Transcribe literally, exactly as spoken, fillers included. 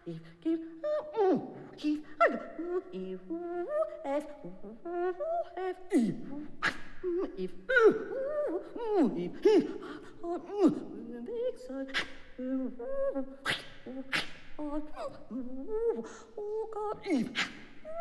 if, give, give, if, F, F, if, if, if, big side, oh God, if.